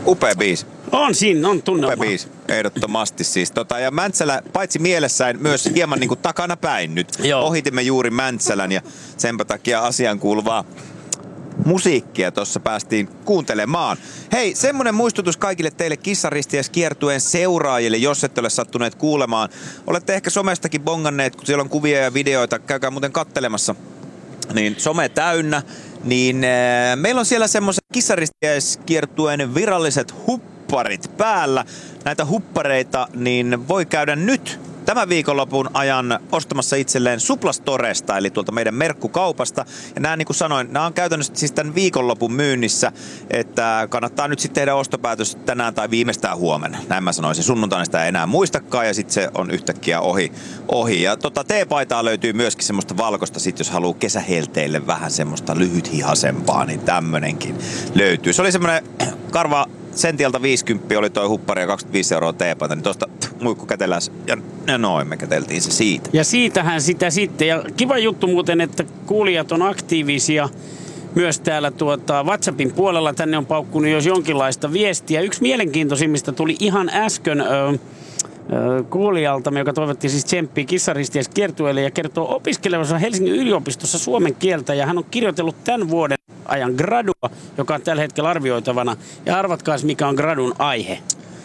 Upea biisi. On siinä, on tunnelma. Upea biisi, ehdottomasti siis. Ja Mäntsälä paitsi mielessään myös hieman niin kuin takana päin nyt. Joo. Ohitimme juuri Mäntsälän ja senpä takia asiaan kuuluvaa musiikkia tuossa päästiin kuuntelemaan. Hei, semmonen muistutus kaikille teille Kissaristiäiskiertueen seuraajille, jos ette ole sattuneet kuulemaan. Olette ehkä somestakin bonganneet, kun siellä on kuvia ja videoita. Käykää muuten kattelemassa. Niin some täynnä. Niin meillä on siellä semmoiset Kissaristiäiskiertueen viralliset hupparit päällä. Näitä huppareita niin voi käydä nyt tämän viikonlopun ajan ostamassa itselleen Suplastoresta, eli tuolta meidän merkkukaupasta. Ja nämä, niin kuin sanoin, nämä on käytännössä siis tämän viikonlopun myynnissä, että kannattaa nyt sitten tehdä ostopäätös tänään tai viimeistään huomenna. Näin mä sanoisin. Sunnuntaina sitä ei enää muistakaan ja sitten se on yhtäkkiä ohi. Ja teepaitaa löytyy myöskin semmoista valkoista, sit jos haluaa kesähelteille vähän semmoista lyhythihasempaa, niin tämmönenkin löytyy. Se oli semmoinen karva sentialta 50 oli toi huppari ja 25 € teepaita, niin tuosta muikku käteläs ja noin me käteltiin se siitä. Ja siitähän sitä sitten. Ja kiva juttu muuten, että kuulijat on aktiivisia myös täällä WhatsAppin puolella. Tänne on paukkunut jos jonkinlaista viestiä. Yksi mielenkiintoisimmista tuli ihan äsken kuulijaltamme, joka toivotti siis tsemppiä Kissaristiäiskiertueelle ja kertoo opiskelevansa Helsingin yliopistossa suomen kieltä. Ja hän on kirjoitellut tämän vuoden ajan gradua, joka on tällä hetkellä arvioitavana. Ja arvatkaas, mikä on gradun aihe.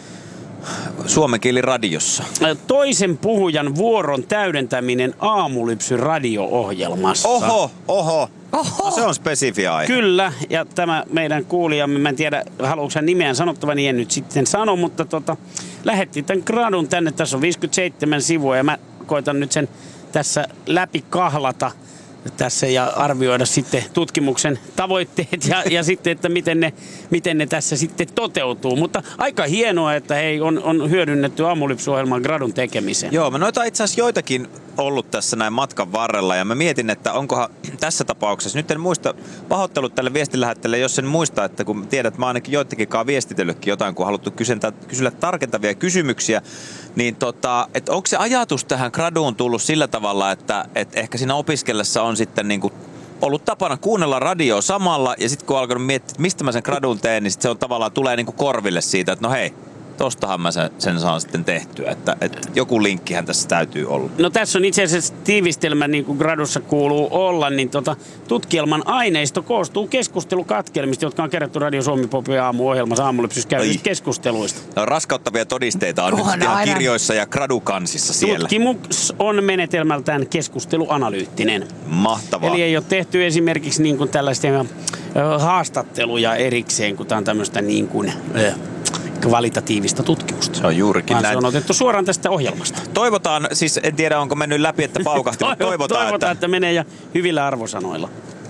Suomen kieli radiossa. Toisen puhujan vuoron täydentäminen aamulypsy radio-ohjelmassa. Oho. No, se on spesifi aihe. Kyllä, ja tämä meidän kuulijamme, mä en tiedä, haluatko hän nimeään sanottavan, niin en nyt sitten sano, mutta lähetti tämän gradun tänne. Tässä on 57 sivua ja mä koitan nyt sen tässä läpi kahlata tässä ja arvioida sitten tutkimuksen tavoitteet ja sitten, että miten ne tässä sitten toteutuu. Mutta aika hienoa, että hei, on hyödynnetty aamulypsyohjelman gradun tekemiseen. Joo, mä noita on itse asiassa joitakin ollut tässä näin matkan varrella ja mä mietin, että onkohan tässä tapauksessa, nyt en muista, pahoittelut tälle viestinlähettäjälle, jos en muista, että kun tiedät, että mä ainakin joitakinkaan viestitellytkin jotain, kun on haluttu kysellä tarkentavia kysymyksiä, niin että onko se ajatus tähän graduun tullut sillä tavalla, että ehkä siinä opiskellessa on sitten niin kuin ollut tapana kuunnella radioa samalla ja sitten kun on alkanut miettiä, että mistä mä sen gradun teen, niin sit se on tavallaan tulee niin kuin korville siitä, että no hei, tostahan mä sen saan sitten tehtyä, että joku linkkihän tässä täytyy olla. No tässä on itse asiassa tiivistelmä, niin kuin gradussa kuuluu olla, niin tutkielman aineisto koostuu keskustelukatkelmista, jotka on kerätty Radio Suomi Popin aamuohjelmassa aamulypsyssä käydyistä keskusteluista. No, raskauttavia todisteita on nyt ihan kirjoissa ja gradukansissa siellä. Tutkimus on menetelmältään keskusteluanalyyttinen. Mahtavaa. Eli ei ole tehty esimerkiksi niin kuin tällaisia haastatteluja erikseen, kun tämä on tämmöistä niin kuin kvalitatiivista tutkimusta. Se on juurikin näin. Se on otettu suoraan tästä ohjelmasta. Toivotaan, siis en tiedä onko mennyt läpi, että paukahti, mutta toivotaan, että menee ja hyvillä arvosanoilla.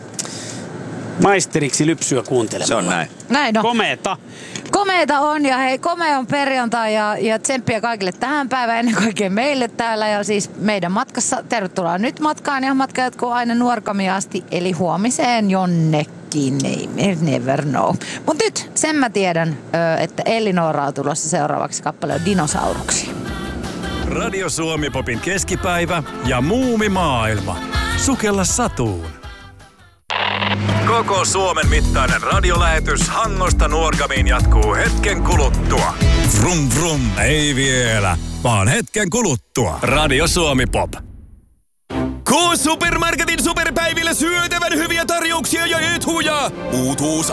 Maisteriksi lypsyä kuuntelemaan. Se on näin. Näin on. Komeeta on ja hei, komea on perjantai ja tsemppiä kaikille tähän päivään, ennen kaikkea meille täällä ja siis meidän matkassa. Tervetuloa nyt matkaan ja matka jatkuu aina Nuorgamiin asti, eli huomiseen jonnekin. Never know. Mut nyt sen mä tiedän, että Ellinora on tulossa seuraavaksi kappale Dinosauruksia. Radio Suomi Popin keskipäivä ja muumimaailma. Sukella satuun. Koko Suomen mittainen radiolähetys Hangosta Nuorgamiin jatkuu hetken kuluttua. Vrum vrum, ei vielä, vaan hetken kuluttua. Radio Suomi Pop. K-Supermarketin superpäivillä syötävän hyviä tarjouksia ja etuja. Uutuus